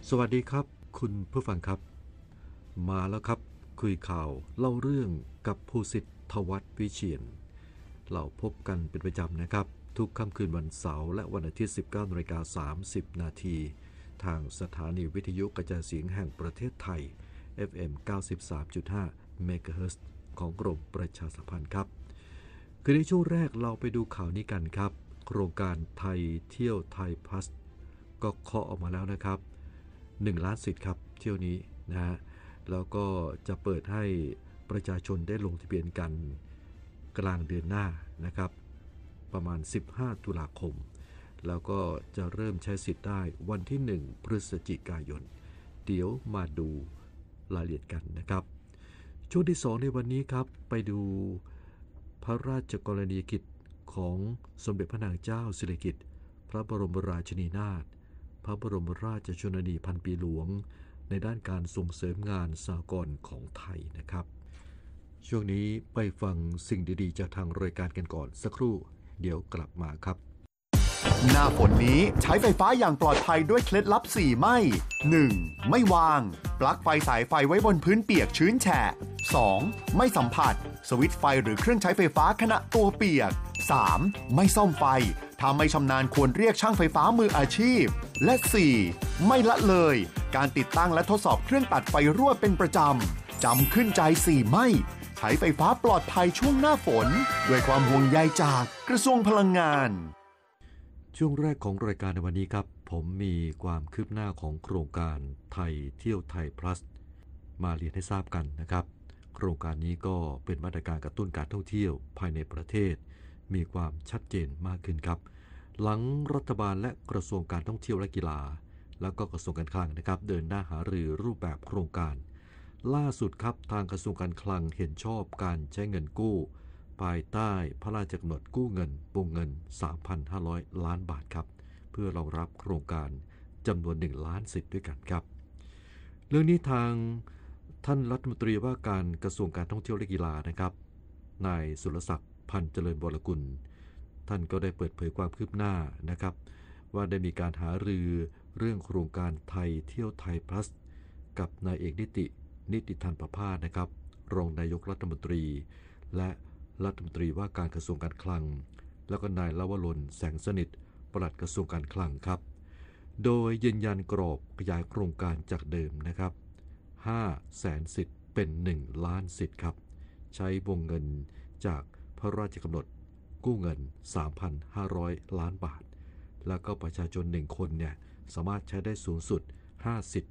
สวัสดีครับคุณผู้ฟังครับมาแล้วครับคุยข่าวเล่าเรื่องกับภูสิทธิ์ทวัฒน์วิเชียรเราพบกันเป็นประจำนะครับทุกค่ำคืนวันเสาร์และวันอาทิตย์ 19:30 นาทีทางสถานีวิทยุกระจายเสียงแห่งประเทศไทย FM 93.5 เมกะเฮิรตซ์ของกรมประชาสัมพันธ์ครับคือในช่วงแรกเราไปดูข่าวนี้กันครับโครงการไทยเที่ยวไทยพลัสก็เคาะออกมาแล้วนะครับ1 ล้านสิทธิ์ครับเที่ยวนี้นะฮะแล้วก็จะเปิดให้ประชาชนได้ลงทะเบียนกันกลางเดือนหน้านะครับประมาณ15 ตุลาคมแล้วก็จะเริ่มใช้สิทธิ์ได้วันที่1 พฤศจิกายนเดี๋ยวมาดูรายละเอียดกันนะครับช่วงที่2ในวันนี้ครับไปดูพระราชกรณียกิจของสมเด็จพระนางเจ้าสิริกิติ์พระบรมราชินีนาถพระบรมราชชนนีพันปีหลวงในด้านการส่งเสริมงานสหกรณ์ของไทยนะครับช่วงนี้ไปฟังสิ่งดีๆจากทางรายการกันก่อนสักครู่เดี๋ยวกลับมาครับหน้าฝนนี้ใช้ไฟฟ้าอย่างปลอดภัยด้วยเคล็ดลับ4ไม่ 1. ไม่วางปลั๊กไฟสายไฟไว้บนพื้นเปียกชื้นแฉะ 2. ไม่สัมผัสสวิตช์ไฟหรือเครื่องใช้ไฟฟ้าขณะตัวเปียก 3. ไม่ซ่อมไฟถ้าไม่ชำนาญควรเรียกช่างไฟฟ้ามืออาชีพและ 4. ไม่ละเลยการติดตั้งและทดสอบเครื่องตัดไฟรั่วเป็นประจำจำขึ้นใจ4ไม่ใช้ไฟฟ้าปลอดภัยช่วงหน้าฝนด้วยความห่วงใยจากกระทรวงพลังงานช่วงแรกของรายการในวันนี้ครับผมมีความคืบหน้าของโครงการไทยเที่ยวไทยพลัสมาเรียนให้ทราบกันนะครับโครงการนี้ก็เป็นมาตรการกระตุ้นการท่องเที่ยวภายในประเทศมีความชัดเจนมากขึ้นครับหลังรัฐบาลและกระทรวงการท่องเที่ยวและกีฬาแล้วก็กระทรวงการคลังนะครับเดินหน้าหารือรูปแบบโครงการล่าสุดครับทางกระทรวงการคลังเห็นชอบการใช้เงินกู้ภายใต้พระราชกำหนดกู้เงินวงเงิน 3,500 ล้านบาทครับเพื่อรองรับโครงการจำนวน1 ล้านสิทธิ์ด้วยกันครับเรื่องนี้ทางท่านรัฐมนตรีว่าการกระทรวงการท่องเที่ยวและกีฬานะครับนายสุรศักดิ์พันธ์เจริญวรกุลท่านก็ได้เปิดเผยความคืบหน้านะครับว่าได้มีการหารือเรื่องโครงการไทยเที่ยวไทยพลัสกับนายเอกนิติธันประภาสนะครับรองนายกรัฐมนตรีและรัฐมนตรีว่าการกระทรวงการคลังแล้วก็นายลวรนแสงสนิทปลัดกระทรวงการคลังครับโดยยืนยันกรอบขยายโครงการจากเดิมนะครับ500,000 สิทธิ์เป็น 1 ล้านสิทธิ์ครับใช้วงเงินจากพระราชกำหนดกู้เงิน 3,500 ล้านบาทแล้วก็ประชาชน1 คนเนี่ยสามารถใช้ได้สูงสุด5 สิทธิ์